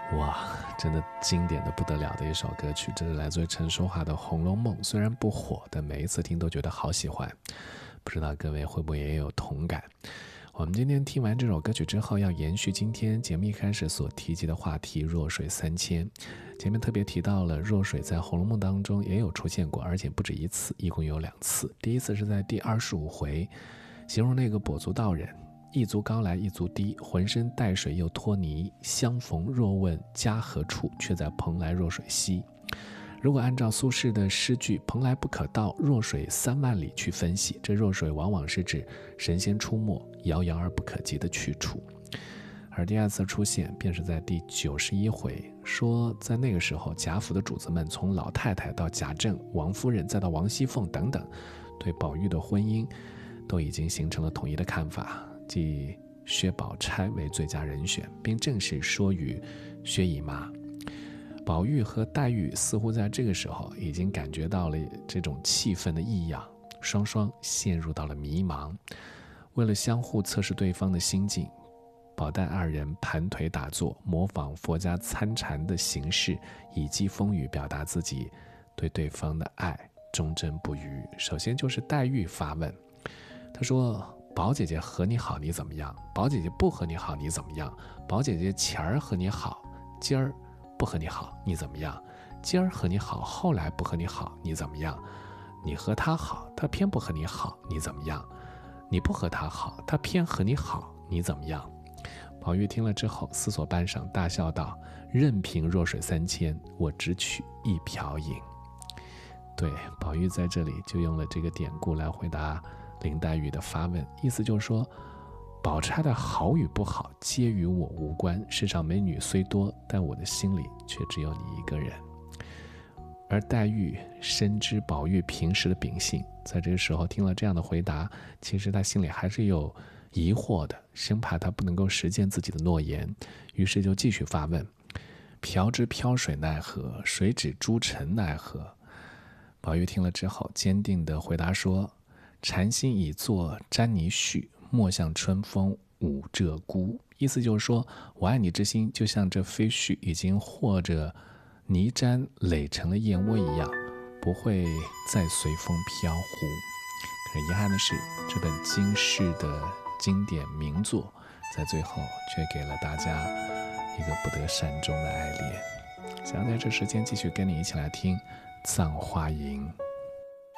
哇，真的经典的不得了的一首歌曲，这是来自于陈淑桦的《红楼梦》，虽然不火，但每一次听都觉得好喜欢，不知道各位会不会也有同感。我们今天听完这首歌曲之后，要延续今天节目一开始所提及的话题弱水三千。前面特别提到了弱水在《红楼梦》当中也有出现过，而且不止一次，一共有2次。第一次是在第25回，形容那个跛足道人，一足高来一足低，浑身带水又脱泥，相逢若问家何处，却在蓬莱弱水西。如果按照苏轼的诗句蓬莱不可到，弱水3万里去分析，这弱水往往是指神仙出没，遥遥而不可及的去处。而第2次出现便是在第91回，说在那个时候贾府的主子们从老太太到贾政、王夫人再到王熙凤等等，对宝玉的婚姻都已经形成了统一的看法，即薛宝钗为最佳人选，并正式说与薛姨妈。宝玉和黛玉似乎在这个时候已经感觉到了这种气氛的异样，双双陷入到了迷茫。为了相互测试对方的心境，宝黛2人盘腿打坐，模仿佛家参禅的形式，以讥风雨表达自己对对方的爱，忠贞不渝。首先就是黛玉发问，她说：宝姐姐和你好你怎么样？宝姐姐不和你好你怎么样？宝姐姐前儿和你好，今儿不和你好你怎么样？今儿和你好，后来不和你好你怎么样？你和他好，他偏不和你好你怎么样？你不和他好，他偏和你好你怎么样？宝玉听了之后思索半晌，大笑道：任凭弱水3千，我只取一瓢饮。对，宝玉在这里就用了这个典故来回答林黛玉的发问，意思就是说，宝钗的好与不好皆与我无关，世上美女虽多，但我的心里却只有你一个人。而黛玉深知宝玉平时的秉性，在这个时候听了这样的回答，其实她心里还是有疑惑的，生怕他不能够实践自己的诺言，于是就继续发问：瓢之漂水奈何？水指诸尘奈何？宝玉听了之后坚定地回答说：禅心已作沾泥絮，莫向春风舞鹧鸪。意思就是说，我爱你之心就像这飞絮已经和着泥毡垒成了燕窝一样，不会再随风飘忽。可遗憾的是，这本经世的经典名作在最后却给了大家一个不得善终的爱恋。想要在这时间继续跟你一起来听《葬花吟》。